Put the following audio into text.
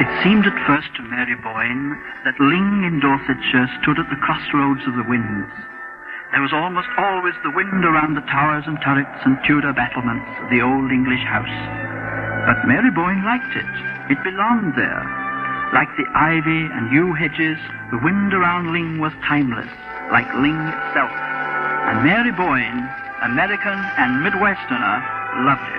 It seemed at first to Mary Boyne that Ling in Dorsetshire stood at the crossroads of the winds. There was almost always the wind around the towers and turrets and Tudor battlements of the old English house. But Mary Boyne liked it. It belonged there. Like the ivy and yew hedges, the wind around Ling was timeless, like Ling itself. And Mary Boyne, American and Midwesterner, loved it.